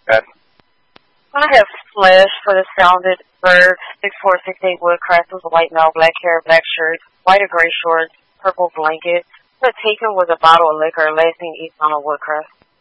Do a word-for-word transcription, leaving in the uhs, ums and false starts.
Yes. I have Flash for the sounded bird, six four six eight Woodcrest with white male, black hair, black shirt, white or gray shorts, purple blanket. The taker was a bottle of liquor, last name East Donald Woodcrest.